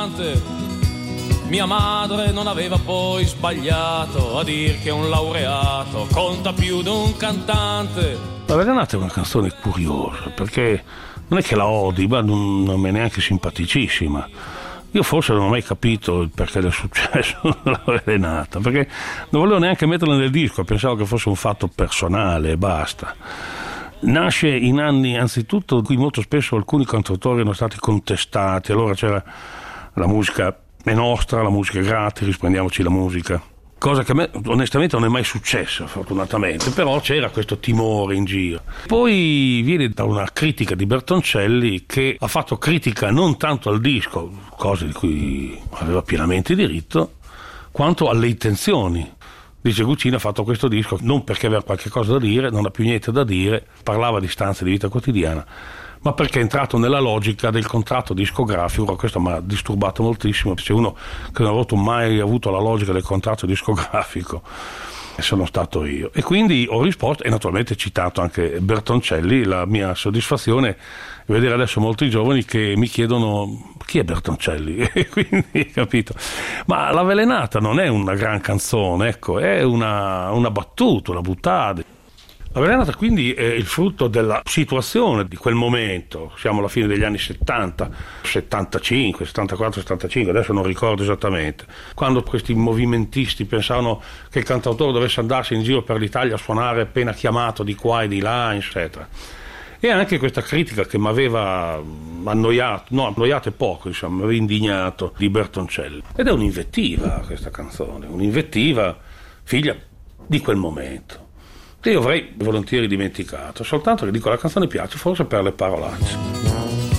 cantante. Mia madre non aveva poi sbagliato a dir che un laureato conta più di un cantante. La Velenata è una canzone curiosa, perché non è che la odi, ma non è neanche simpaticissima. Io forse non ho mai capito il perché del successo della Velenata, perché non volevo neanche metterla nel disco, pensavo che fosse un fatto personale e basta. Nasce in anni anzitutto in cui molto spesso alcuni cantautori erano stati contestati, allora c'era la musica è nostra, la musica è gratis, prendiamoci la musica, cosa che a me onestamente non è mai successa fortunatamente, però c'era questo timore in giro. Poi viene da una critica di Bertoncelli che ha fatto critica non tanto al disco, cosa di cui aveva pienamente diritto, quanto alle intenzioni. Dice Guccini ha fatto questo disco non perché aveva qualche cosa da dire, non ha più niente da dire, parlava di stanze di vita quotidiana, ma perché è entrato nella logica del contratto discografico. Questo mi ha disturbato moltissimo, c'è uno che non ha mai avuto la logica del contratto discografico, e sono stato io. E quindi ho risposto, e naturalmente citato anche Bertoncelli. La mia soddisfazione è vedere adesso molti giovani che mi chiedono chi è Bertoncelli, e quindi capito. Ma La Velenata non è una gran canzone, ecco, è una battuta, una buttata. La Velenata quindi è il frutto della situazione di quel momento, siamo alla fine degli anni 70, 75, 74, 75, adesso non ricordo esattamente, quando questi movimentisti pensavano che il cantautore dovesse andarsi in giro per l'Italia a suonare appena chiamato di qua e di là, eccetera. E anche questa critica che mi aveva annoiato è poco, insomma, mi aveva indignato di Bertoncelli. Ed è un'invettiva questa canzone, un'invettiva figlia di quel momento, che io avrei volentieri dimenticato, soltanto che dico la canzone piace forse per le parolacce.